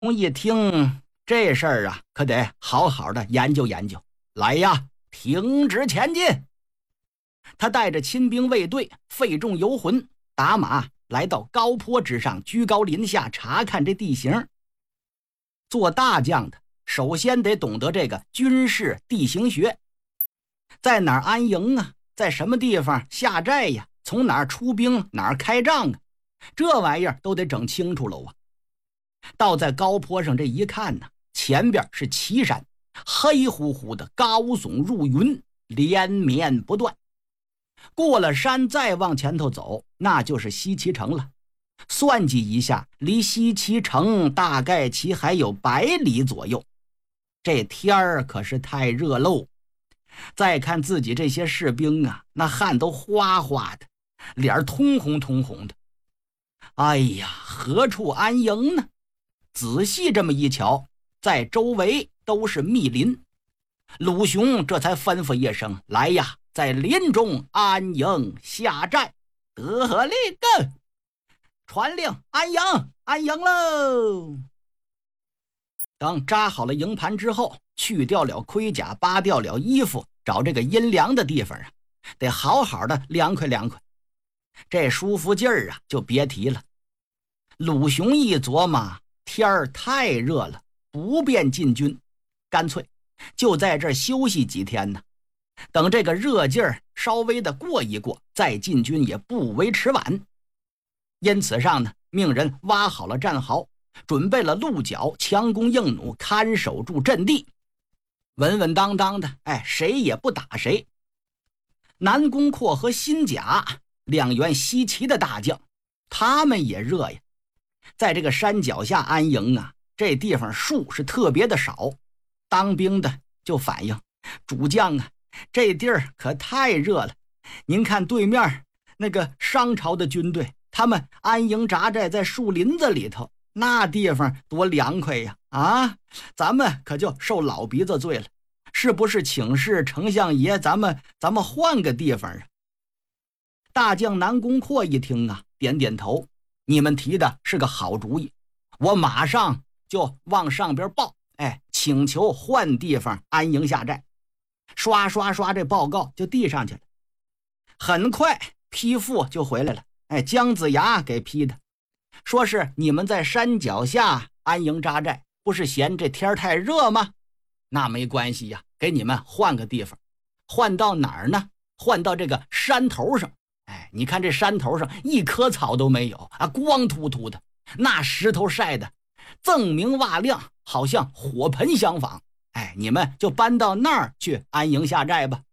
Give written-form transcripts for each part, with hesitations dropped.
一听这事儿啊，可得好好的研究研究。来呀，停止前进！他带着亲兵卫队，费重游魂，打马来到高坡之上，居高临下查看这地形。做大将的首先得懂得这个军事地形学，在哪儿安营啊，在什么地方下寨呀，从哪儿出兵，哪儿开仗啊，这玩意儿都得整清楚了啊。到在高坡上这一看呢，前边是岐山，黑乎乎的，高耸入云，连绵不断。过了山再往前头走，那就是西岐城了。算计一下，离西岐城大概其还有100里左右。这天儿可是太热喽。再看自己这些士兵啊，那汗都哗哗的，脸通红通红的。哎呀，何处安营呢？仔细这么一瞧，在周围都是密林。鲁雄这才吩咐一声：“来呀，在林中安营下寨。”得嘞个！传令安营，安营喽！等扎好了营盘之后，去掉了盔甲，扒掉了衣服，找这个阴凉的地方啊，得好好的凉快凉快。这舒服劲儿啊，就别提了。鲁雄一琢磨，天儿太热了，不便进军，干脆就在这儿休息几天呢。等这个热劲儿稍微的过一过，再进军也不为迟晚。因此上呢，命人挖好了战壕，准备了鹿角，强弓硬弩，看守住阵地，稳稳当当的，谁也不打谁。南宫阔和辛甲2员西岐的大将，他们也热呀。在这个山脚下安营啊，这地方树是特别的少。当兵的就反映，主将啊，这地儿可太热了。您看对面那个商朝的军队，他们安营扎寨在树林子里头，那地方多凉快呀！啊，咱们可就受老鼻子罪了。是不是请示丞相爷，咱们换个地方啊？大将南宫阔一听啊，点点头，你们提的是个好主意，我马上就往上边报，请求换地方安营下寨。刷刷刷，这报告就递上去了。很快批复就回来了，姜子牙给批的，说是你们在山脚下安营扎寨，不是嫌这天太热吗？那没关系呀，给你们换个地方。换到哪儿呢？换到这个山头上。你看这山头上一棵草都没有啊，光秃秃的，那石头晒的锃明瓦亮，好像火盆相仿。你们就搬到那儿去安营下寨吧。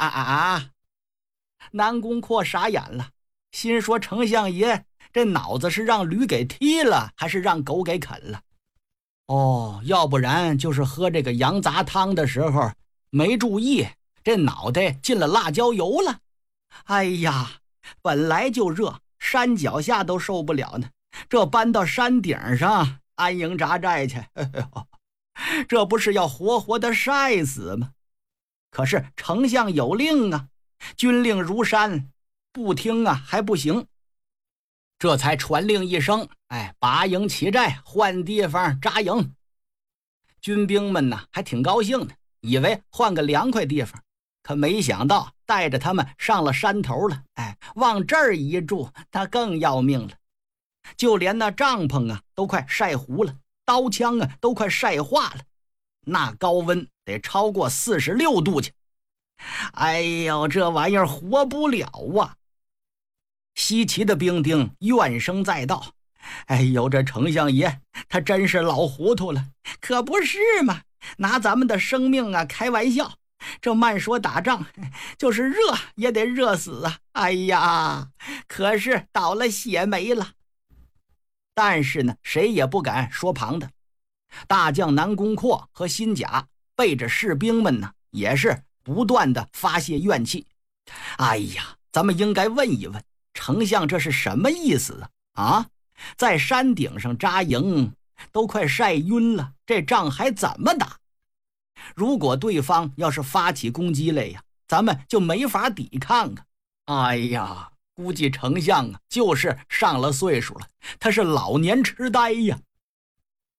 南宫阔傻眼了，心说丞相爷这脑子是让驴给踢了，还是让狗给啃了？要不然就是喝这个羊杂汤的时候没注意，这脑袋进了辣椒油了。哎呀，本来就热，山脚下都受不了呢，这搬到山顶上安营扎寨去，这不是要活活的晒死吗？可是丞相有令啊，军令如山，不听啊还不行。这才传令一声，拔营起寨，换地方扎营。军兵们呢还挺高兴的，以为换个凉快地方，可没想到带着他们上了山头了。往这儿一住，那更要命了，就连那帐篷啊都快晒糊了，刀枪啊都快晒化了，那高温得超过46度去。哎呦，这玩意儿活不了啊！西岐的兵丁怨声载道：“哎呦，这丞相爷他真是老糊涂了，可不是嘛？拿咱们的生命啊开玩笑，这慢说打仗，就是热也得热死啊！哎呀，可是倒了血霉了。”但是呢，谁也不敢说旁的。大将南宫阔和辛甲背着士兵们呢，也是不断的发泄怨气。哎呀，咱们应该问一问丞相，这是什么意思啊？在山顶上扎营都快晒晕了，这仗还怎么打？如果对方要是发起攻击来呀，咱们就没法抵抗啊！哎呀，估计丞相啊就是上了岁数了，他是老年痴呆呀。